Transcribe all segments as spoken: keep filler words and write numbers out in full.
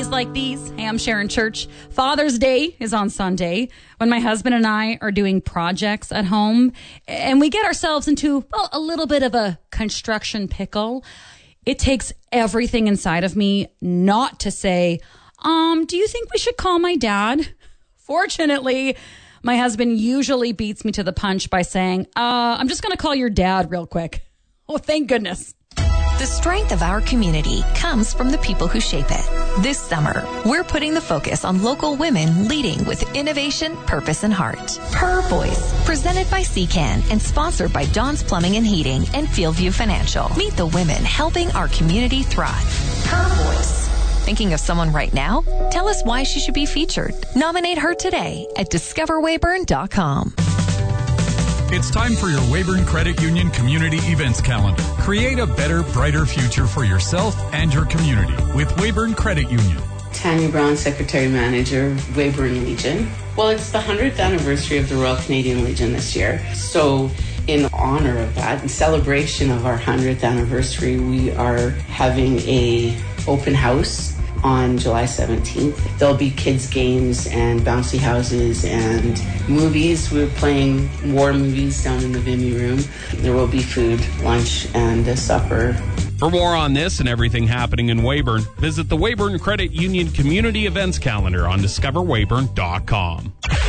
days like these. Hey, I'm Sharon Church. Father's Day is on Sunday when my husband and I are doing projects at home and we get ourselves into, well, a little bit of a construction pickle. It takes everything inside of me not to say, um, do you think we should call my dad? Fortunately, my husband usually beats me to the punch by saying, uh, I'm just going to call your dad real quick. Oh, thank goodness. The strength of our community comes from the people who shape it. This summer, we're putting the focus on local women leading with innovation, purpose, and heart. Her Voice, presented by C C A N and sponsored by Don's Plumbing and Heating and Fieldview Financial. Meet the women helping our community thrive. Her Voice. Thinking of someone right now? Tell us why she should be featured. Nominate her today at discover weyburn dot com. It's time for your Weyburn Credit Union Community Events Calendar. Create a better, brighter future for yourself and your community with Weyburn Credit Union. Tanya Brown, Secretary Manager, Weyburn Legion. Well, it's the one hundredth anniversary of the Royal Canadian Legion this year. So in honor of that, in celebration of our one hundredth anniversary, we are having a open house on July seventeenth. There'll be kids' games and bouncy houses and movies. We're playing war movies down in the Vimy room. There will be food, lunch, and a supper. For more on this and everything happening in Weyburn, visit the Weyburn Credit Union Community Events Calendar on discover weyburn dot com.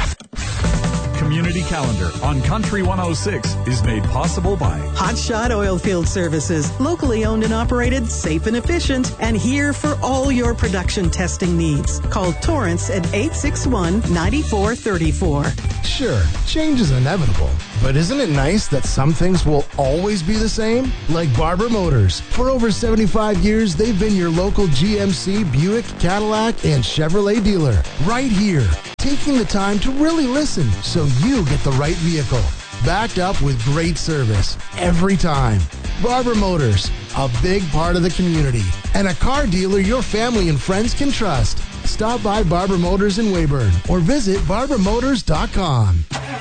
Community Calendar on Country one oh six is made possible by Hot Shot Oilfield Services, locally owned and operated, safe and efficient, and here for all your production testing needs. Call Torrance at eight six one, nine four three four. Sure, change is inevitable, but isn't it nice that some things will always be the same? Like Barber Motors. For over seventy-five years, they've been your local G M C, Buick, Cadillac, and Chevrolet dealer. Right here, taking the time to really listen so you get the right vehicle. Backed up with great service every time. Barber Motors, a big part of the community, and a car dealer your family and friends can trust. Stop by Barber Motors in Weyburn or visit barber motors dot com.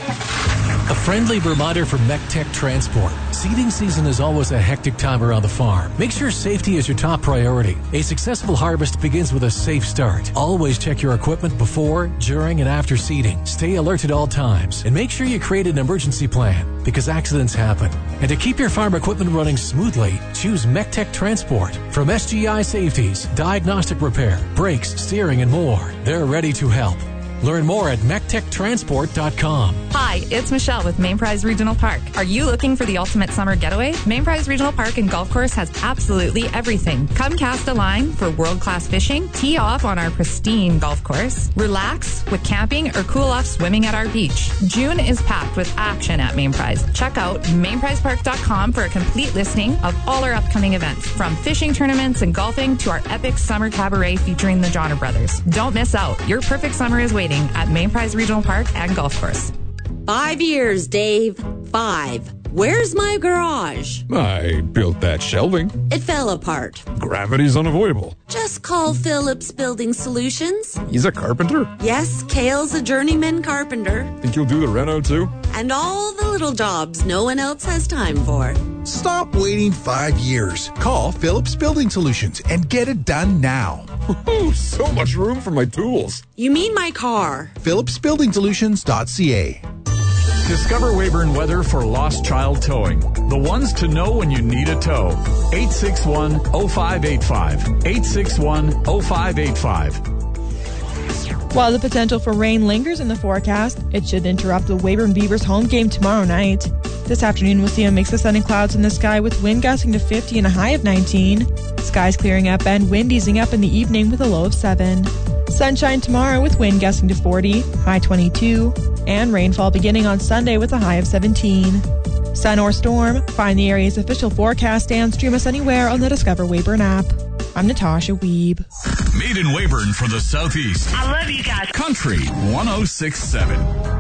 A friendly reminder from MechTech Transport. Seeding season is always a hectic time around the farm. Make sure safety is your top priority. A successful harvest begins with a safe start. Always check your equipment before, during, and after seeding. Stay alert at all times. And make sure you create an emergency plan, because accidents happen. And to keep your farm equipment running smoothly, choose MechTech Transport. From S G I Safeties, diagnostic repair, brakes, steering, and more. They're ready to help. Learn more at mech tech transport dot com. Hi, it's Michelle with Main Prize Regional Park. Are you looking for the ultimate summer getaway? Main Prize Regional Park and Golf Course has absolutely everything. Come cast a line for world-class fishing, tee off on our pristine golf course, relax with camping, or cool off swimming at our beach. June is packed with action at Main Prize. Check out main prize park dot com for a complete listing of all our upcoming events, from fishing tournaments and golfing to our epic summer cabaret featuring the Johnner Brothers. Don't miss out. Your perfect summer is waiting at Main Prize Regional Park and Golf Course. Five years, Dave. Five. Where's my garage? I built that shelving. It fell apart. Gravity's unavoidable. Just call Phillips Building Solutions. He's a carpenter? Yes, Kale's a journeyman carpenter. Think you'll do the reno too? And all the little jobs no one else has time for. Stop waiting five years. Call Phillips Building Solutions and get it done now. So much room for my tools. You mean my car? phillips building solutions dot c a. Discover Weyburn weather for Lost Child Towing. The ones to know when you need a tow. eight six one, oh five eight five. eight six one, oh five eight five. While the potential for rain lingers in the forecast, it should interrupt the Weyburn Beavers home game tomorrow night. This afternoon, we'll see a mix of sun and clouds in the sky with wind gusting to fifty and a high of nineteen. Skies clearing up and wind easing up in the evening with a low of seven. Sunshine tomorrow with wind gusting to forty, high twenty-two. And rainfall beginning on Sunday with a high of seventeen. Sun or storm, find the area's official forecast and stream us anywhere on the Discover Weyburn app. I'm Natasha Weeb. Made in Weyburn for the Southeast. I love you guys. Country one oh six point seven.